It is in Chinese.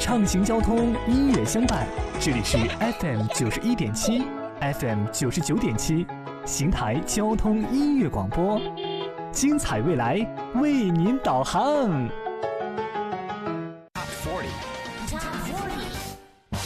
畅行交通，音乐相伴。这里是 FM91.7，FM99.7，邢台交通音乐广播，精彩未来为您导航。